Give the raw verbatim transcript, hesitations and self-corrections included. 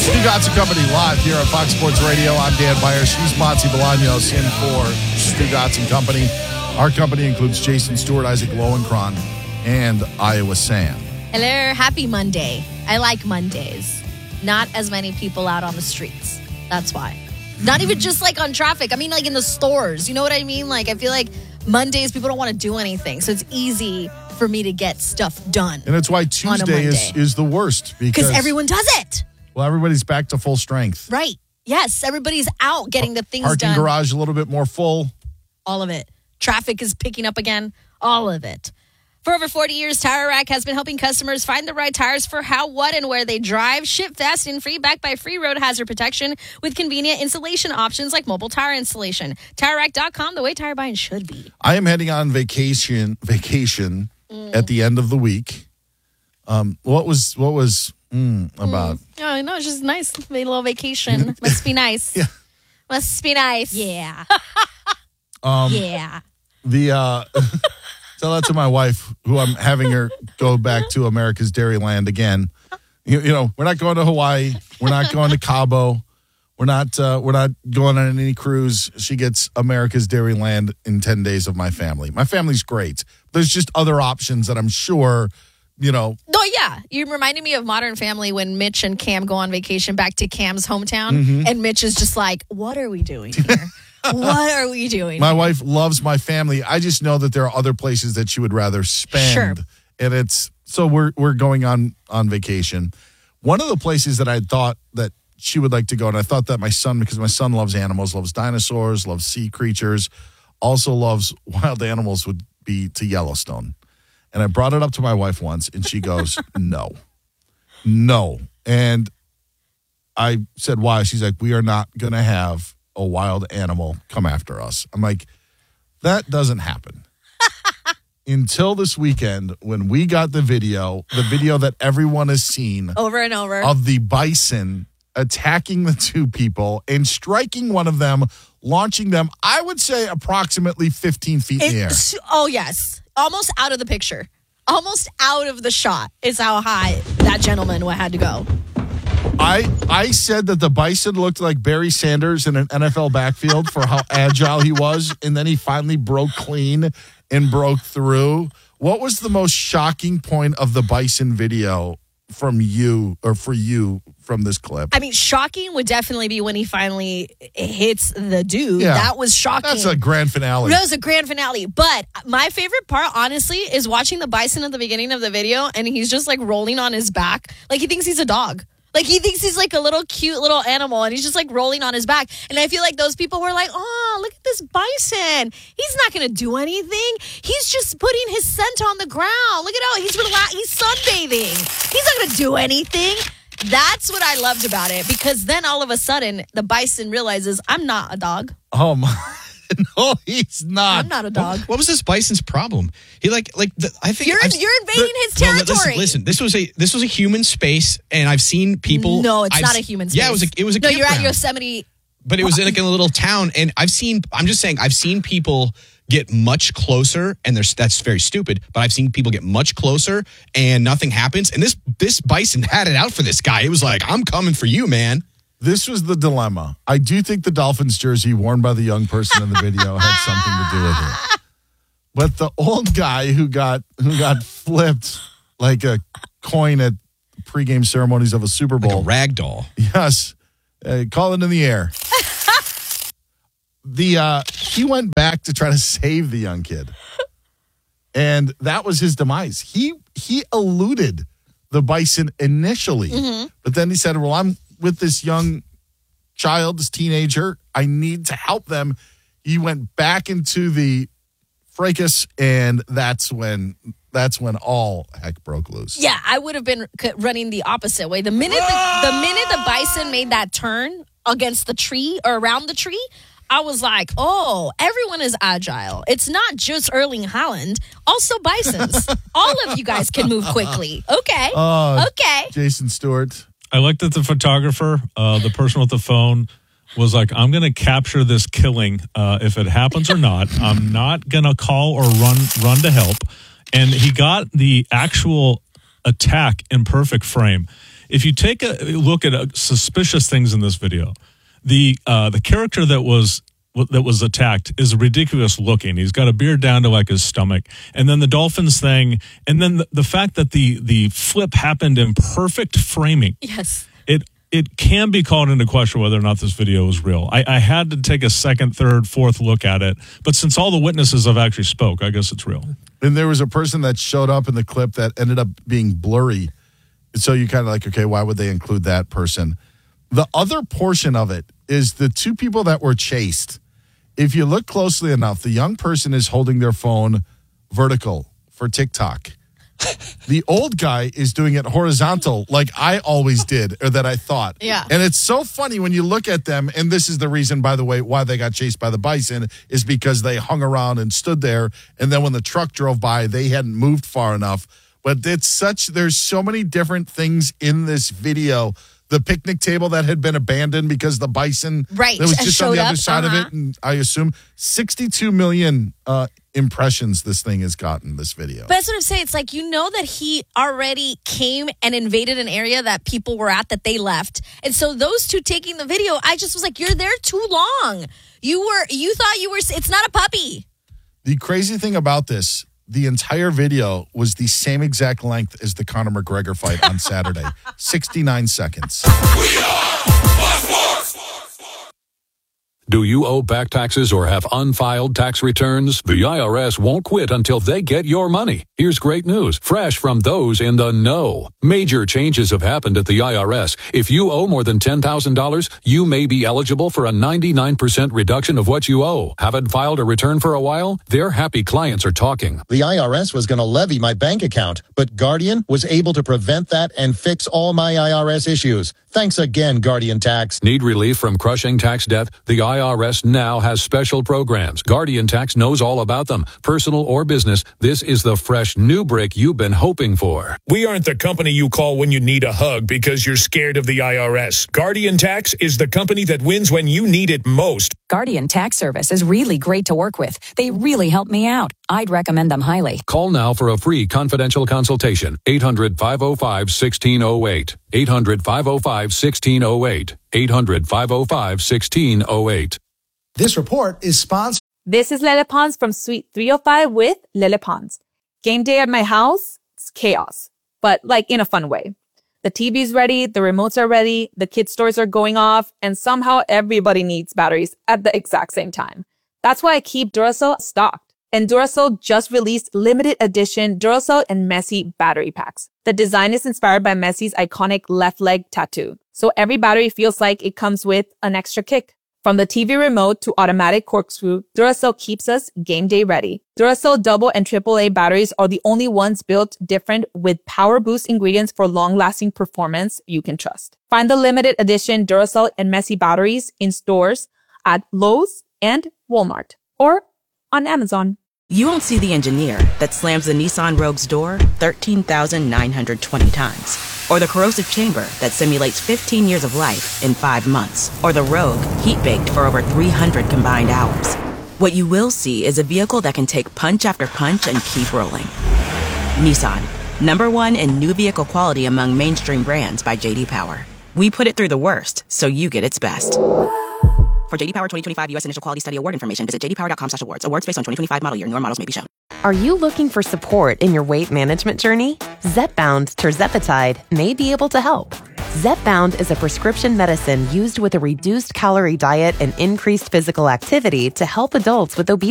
Stu Gatz and Company live here on Fox Sports Radio. I'm Dan Beyer. She's Monty Bolaños in for Stu Gatz and Company. Our company includes Jason Stewart, Isaac Lowenkron, and Iowa Sam. Hello, happy Monday. I like Mondays. Not as many people out on the streets. That's why. Not even just like on traffic. I mean like in the stores. You know what I mean? Like I feel like Mondays people don't want to do anything. So it's easy for me to get stuff done. And it's why Tuesday is, is the worst. Because everyone does it. Well, everybody's back to full strength. Right. Yes, everybody's out getting the things Parking done. Parking garage a little bit more full. All of it. Traffic is picking up again. All of it. For over forty years, Tire Rack has been helping customers find the right tires for how, what, and where they drive. Ship fast and free, backed by free road hazard protection with convenient installation options like mobile tire installation. Tire Rack dot com, the way tire buying should be. I am heading on vacation vacation mm. at the end of the week. Um, what was what was mm, about? Mm. Oh, no, it's just nice. Made a little vacation. Must be nice. Yeah. Must be nice. Yeah. um, yeah. The uh tell that to my wife, who I'm having her go back to America's Dairyland again. You, you know, we're not going to Hawaii. We're not going to Cabo. We're not. Uh, we're not going on any cruise. She gets America's Dairyland in ten days of my family. My family's great. There's just other options that I'm sure, you know. Oh yeah, you reminded me of Modern Family when Mitch and Cam go on vacation back to Cam's hometown, mm-hmm. and Mitch is just like, "What are we doing here?" What are we doing? My wife loves my family. I just know that there are other places that she would rather spend. Sure. And it's so we're we're going on on vacation. One of the places that I thought that she would like to go, and I thought that my son, because my son loves animals, loves dinosaurs, loves sea creatures, also loves wild animals, would be to Yellowstone. And I brought it up to my wife once, and she goes, no. No. And I said, why? She's like, we are not going to have a wild animal come after us. I'm like, that doesn't happen. Until this weekend, when we got the video, the video that everyone has seen over and over of the bison attacking the two people and striking one of them, launching them, I would say approximately fifteen feet in the air. Oh, yes. Almost out of the picture. Almost out of the shot is how high that gentleman had to go. I I said that the bison looked like Barry Sanders in an N F L backfield for how agile he was, and then he finally broke clean and broke through. What was the most shocking point of the bison video from you, or for you, from this clip? I mean, shocking would definitely be when he finally hits the dude. Yeah, that was shocking. That's a grand finale. That was a grand finale. But my favorite part, honestly, is watching the bison at the beginning of the video, and he's just like rolling on his back. Like he thinks he's a dog. Like, he thinks he's like a little cute little animal, and he's just like rolling on his back. And I feel like those people were like, oh, look at this bison. He's not going to do anything. He's just putting his scent on the ground. Look at how he's rela- he's sunbathing. He's not going to do anything. That's what I loved about it, because then all of a sudden, the bison realizes, I'm not a dog. Oh, my. No, he's not. I'm not a dog. What, what was this bison's problem? He like like the, I think you're I've, you're invading the, his territory. Well, listen, listen, this was a this was a human space, and I've seen people. No, it's I've, not a human space. Yeah, it was a it was a no. campground. You're at Yosemite, but it was in like in a little town, and I've seen. I'm just saying, I've seen people get much closer, and there's that's very stupid. But I've seen people get much closer, and nothing happens. And this this bison had it out for this guy. It was like, I'm coming for you, man. This was the dilemma. I do think the Dolphins jersey worn by the young person in the video had something to do with it. But the old guy who got who got flipped like a coin at pregame ceremonies of a Super Bowl. Like a rag doll. Yes. Uh, call it in the air. the uh, he went back to try to save the young kid. And that was his demise. He he eluded the bison initially. Mm-hmm. But then he said, well, I'm with this young child, this teenager, I need to help them. He went back into the fracas, and that's when that's when all heck broke loose. Yeah, I would have been running the opposite way. The minute the, the minute the bison made that turn against the tree or around the tree, I was like, oh, everyone is agile. It's not just Erling Haaland, also bisons. All of you guys can move quickly. Okay, uh, okay. Jason Stewart. I like that the photographer, uh, the person with the phone, was like, I'm going to capture this killing uh, if it happens or not. I'm not going to call or run run to help. And he got the actual attack in perfect frame. If you take a look at uh, suspicious things in this video, the uh, the character that was that was attacked is ridiculous looking. He's got a beard down to like his stomach. And then the Dolphins thing, and then the, the fact that the the flip happened in perfect framing. Yes. It it can be called into question whether or not this video is real. I, I had to take a second, third, fourth look at it. But since all the witnesses have actually spoke, I guess it's real. And there was a person that showed up in the clip that ended up being blurry. So you kind of like, okay, why would they include that person? The other portion of it is the two people that were chased. If you look closely enough, the young person is holding their phone vertical for TikTok. The old guy is doing it horizontal like I always did, or that I thought. Yeah. And it's so funny when you look at them, and this is the reason, by the way, why they got chased by the bison, is because they hung around and stood there, and then when the truck drove by, they hadn't moved far enough. But it's such, there's so many different things in this video. The picnic table that had been abandoned because the bison right. that was just on the up, other side uh-huh. of it. And I assume sixty-two million uh, impressions this thing has gotten, this video. But that's what I'm saying. It's like, you know that he already came and invaded an area that people were at that they left. And so those two taking the video, I just was like, you're there too long. You were, you thought you were, it's not a puppy. The crazy thing about this, the entire video was the same exact length as the Conor McGregor fight on Saturday. sixty-nine seconds. We are Fox Sports. Do you owe back taxes or have unfiled tax returns? The I R S won't quit until they get your money. Here's great news, fresh from those in the know. Major changes have happened at the I R S. If you owe more than ten thousand dollars, you may be eligible for a ninety-nine percent reduction of what you owe. Haven't filed a return for a while? Their happy clients are talking. The I R S was going to levy my bank account, but Guardian was able to prevent that and fix all my I R S issues. Thanks again, Guardian Tax. Need relief from crushing tax debt? The I R S now has special programs. Guardian Tax knows all about them. Personal or business, this is the fresh new brick you've been hoping for. We aren't the company you call when you need a hug because you're scared of the I R S. Guardian Tax is the company that wins when you need it most. Guardian Tax Service is really great to work with. They really help me out. I'd recommend them highly. Call now for a free confidential consultation. eight hundred, five oh five, one six oh eight. eight hundred, five oh five, one six oh eight. eight hundred, five oh five, one six oh eight. This report is sponsored. This is Lele Pons from Suite three oh five with Lele Pons. Game day at my house, it's chaos, but like in a fun way. The T V's ready, the remotes are ready, the kids' toys are going off, and somehow everybody needs batteries at the exact same time. That's why I keep Duracell stocked. And Duracell just released limited edition Duracell and Messi battery packs. The design is inspired by Messi's iconic left leg tattoo, so every battery feels like it comes with an extra kick. From the T V remote to automatic corkscrew, Duracell keeps us game day ready. Duracell double and triple A batteries are the only ones built different with power boost ingredients for long-lasting performance you can trust. Find the limited edition Duracell and Messi batteries in stores at Lowe's and Walmart or on Amazon. You won't see the engineer that slams the Nissan Rogue's door thirteen thousand nine hundred twenty times. Or the corrosive chamber that simulates fifteen years of life in five months. Or the Rogue heat-baked for over three hundred combined hours. What you will see is a vehicle that can take punch after punch and keep rolling. Nissan, number one in new vehicle quality among mainstream brands by J D Power. We put it through the worst, so you get its best. For J D Power twenty twenty-five U S Initial Quality Study Award information, visit j d power dot com slash awards. Awards based on twenty twenty-five model year. Newer models may be shown. Are you looking for support in your weight management journey? Zepbound Tirzepatide may be able to help. Zepbound is a prescription medicine used with a reduced calorie diet and increased physical activity to help adults with obesity.